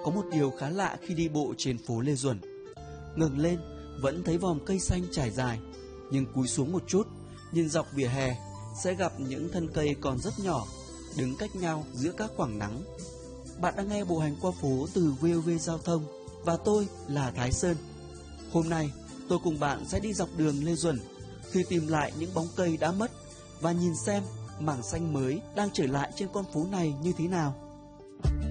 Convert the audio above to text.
có một điều khá lạ khi đi bộ trên phố Lê Duẩn. Ngẩng lên vẫn thấy vòm cây xanh trải dài, nhưng cúi xuống một chút, nhìn dọc vỉa hè sẽ gặp những thân cây còn rất nhỏ, đứng cách nhau giữa các khoảng nắng. Bạn đang nghe Bộ Hành Qua Phố từ VOV Giao thông và tôi là Thái Sơn. Hôm nay tôi cùng bạn sẽ đi dọc đường Lê Duẩn khi tìm lại những bóng cây đã mất và nhìn xem mảng xanh mới đang trở lại trên con phố này như thế nào.